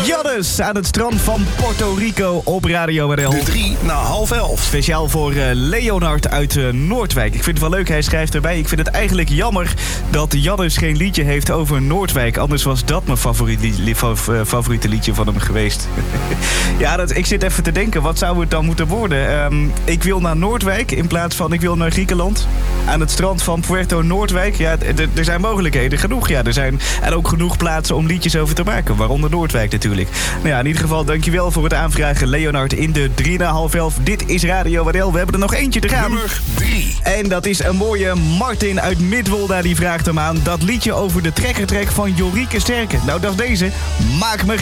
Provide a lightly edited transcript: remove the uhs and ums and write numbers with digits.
Jannes aan het strand van Puerto Rico op Radio WDL. De 3 na half 11. Speciaal voor Leonard uit Noordwijk. Ik vind het wel leuk, hij schrijft erbij. Ik vind het eigenlijk jammer dat Jannes geen liedje heeft over Noordwijk. Anders was dat mijn favoriete liedje van hem geweest. Ja, ik zit even te denken, wat zou het dan moeten worden? Ik wil naar Noordwijk in plaats van ik wil naar Griekenland. Aan het strand van Puerto Noordwijk. Ja, er zijn mogelijkheden genoeg. Ja, er zijn en ook genoeg plaatsen om liedjes over te maken. Waaronder Noordwijk natuurlijk. Nou ja, in ieder geval dankjewel voor het aanvragen, Leonard, in de 3 na half 11. Dit is Radio WDL. We hebben er nog eentje te gaan. Nummer 3. En dat is een mooie Martin uit Midwolda. Die vraagt hem aan dat liedje over de trekkertrek van Jorike Sterke. Nou, dat is deze. Maak me